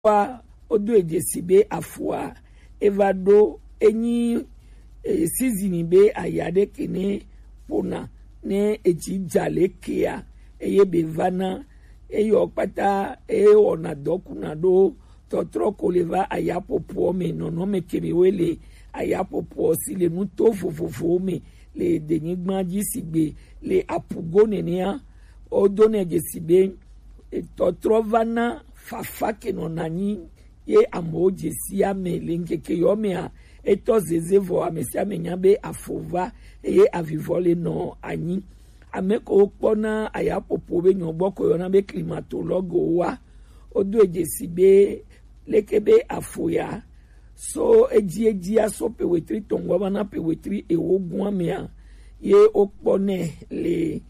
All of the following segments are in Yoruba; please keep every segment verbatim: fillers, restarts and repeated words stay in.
wa odo ejesibe afua evado enyi e, season be ayade kene pona ne eji jale kia eye bevana eyo pata e ona dokuna do totro koleva ayapopo me nono me kemiwele ayapopo si le nuto fofofo me le denigma jisigbe le apugo nenia odo ne ejesibe e, totro vana fafa ke nonani ye amoje si ame lenkeke yome a eto zezevo amesi amenya be afova ye avivole no anyi ameko pona ayapopo be nyoboko yona be climatologo wa odo ejesi be lekebe afoya so eji eji aso pewetri tongwa bana pewetri ewogun amea ye okpone le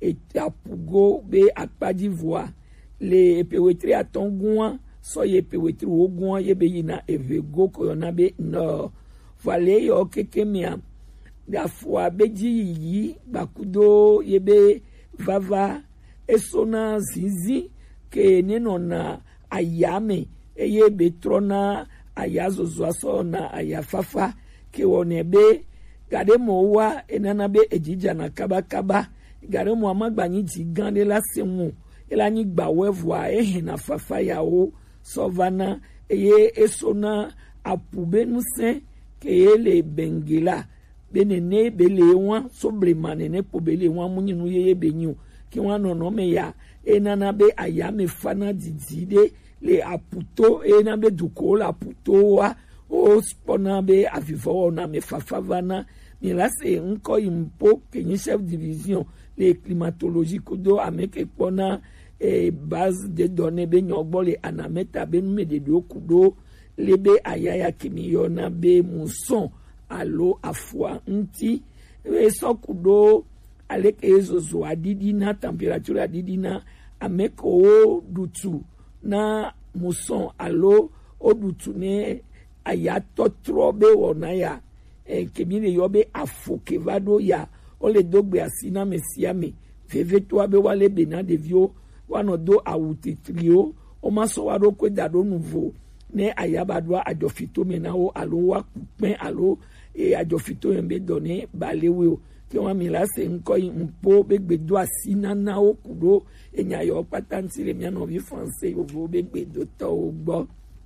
etapugo be akpaji voa le pewetri atongun so ye pewetri ogun ye be yina evego koyona be no vale yo kekemia da fwa beji yi bakudo yebe vava esona zizi ke nenona ayame eye betrona ayazozo aso na ayafafa ke wonebe gade mowa enana be ejija na kaba kaba gade mo amagbanyi jigande la semu elani gbawevwa ehe na fafa yawo sovana eye esona apubenuse kele bengila benene bele wan soblemane ne pobele wan munyinu yeye benyu ki wan no no me ya enana be ayame fana didide le aputo ena be dukola aputo wa o spona be avivo na me fafavana mi lase nko impo kenyi chef division le climatologique do ameke pona e base de données be nyogbo le anameta be nume de dokudo lebe ayaya kimiyona be muson alo afwa nti e sokudo aleke ezozo adidi na temperature adidi na ameko dutu na muson alo odutu ne ayato trobe wona ya e kemine yobe afoke vado ya ole dogbe asina mesiame veveto abe wale bena devio wanodo awuti trio o maso wado kwedado nouveau ne ayabadwa adofito menawo alo wa kupen alo e adofito yembe donné balewe ke wa milase nko mpo begbedo asina na okudo enya yo patanti le miano vi français yo begbedo to ogbo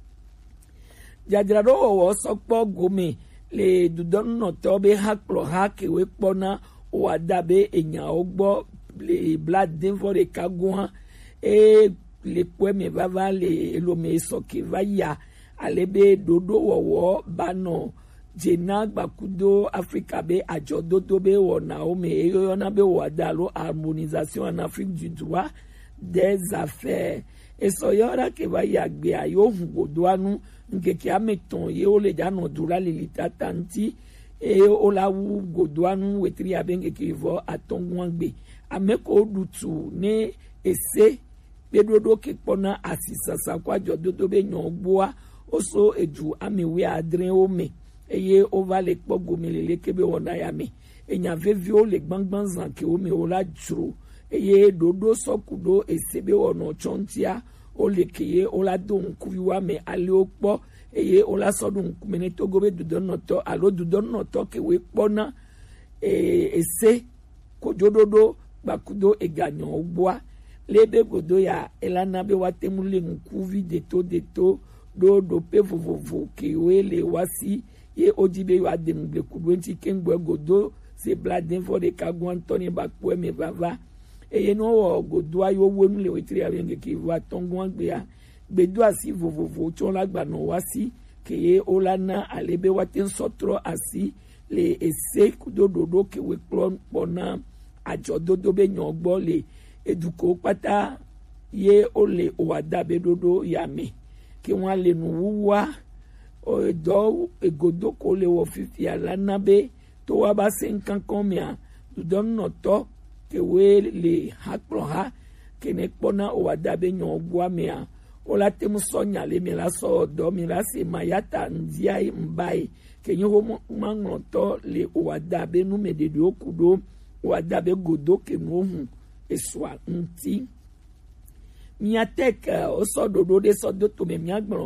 jadrado wo sokpo gome le dudon no to be haklo hakewe pona o adabe enya ogbo le blad devore kagwa e le poeme vava le lome soke vaya alebe dodo wowo bano jena bakudo Africa be ajo dodo be wona o me yona be wadalo harmonisation en Afrique du droit des affaires et so yora ke vaya gbe ayo hugodo anu nkeke ameton ye o le jano dura le litatanti e o la wu godo anu wetri abenge ke vo atongwangbe ameko dutu ne ese bedodo ke pona asisasa kwa jododo be nyogboa oso eju amewe adren ome eye ova le kpogo melele kebe wona ya me enya vevio le gbangban zan ke ome ola juro eye dodo sokudo esebe wono chontia ole keye ola do nkuwiwa me ale okpo eye ola sodu nkumene togo be dudo noto alo dudo noto ke we pona e ese kojododo bakudo eganyo ogboa lebe godo ya elana be watemule nkuvi deto deto do do pe vovovo ke wele wasi ye ojibe yo ademble kudwenti kengwe godo se bladen for de kagu Anthony bakwe me bava eye no wo godo ayo wonu le wetri arenge ke wa tongun gbe ya gbedo asi vovovo chon lagba no wasi ke ye olana alebe waten sotro asi le ese kudododo ke we klon pona ajododo be nyogbo le eduko pata ye ole owadabe dodo yame ki won le nu wuwa o do egodo ko le wo fifty alana be to wa ba se nkan kan mi a don no to ke we le hakro ha ke ne pona owadabe nyon gwa mi a o la temu sonya le mi la so do mi la se mayata ndia mbai ke nyo mo mango to le owadabe nu me de do kudo owadabe godo ke no hu eswa nti mia tek o so dodo de so do to me mia gbon